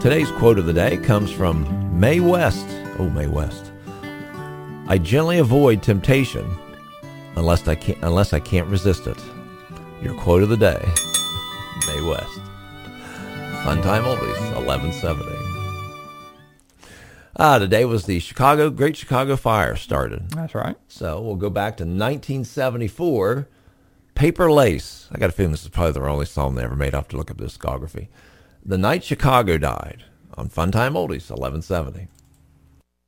today's quote of the day comes from Mae West. Oh, Mae West. I gently avoid temptation unless I can't resist it. Your quote of the day, Mae West. Fun Time Oldies, 1170. Today was the Great Chicago Fire started. That's right. So we'll go back to 1974. Paper Lace. I got a feeling this is probably their only song they ever made. I'll have to look up the discography. The Night Chicago Died on Fun Time Oldies, 1170.